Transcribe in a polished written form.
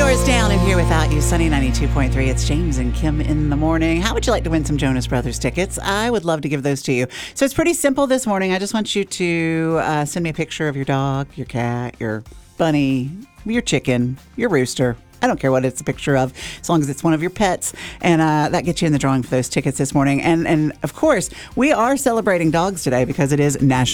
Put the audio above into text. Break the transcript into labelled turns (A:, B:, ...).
A: Doors Down and Here Without You, Sunny 92.3. It's James and Kim in the morning. How would you like to win some Jonas Brothers tickets? I would love to give those to you. So it's pretty simple this morning. I just want you to send me a picture of your dog, your cat, your bunny, your chicken, your rooster. I don't care what it's a picture of, as long as it's one of your pets. And that gets you in the drawing for those tickets this morning. And of course, we are celebrating dogs today because it is National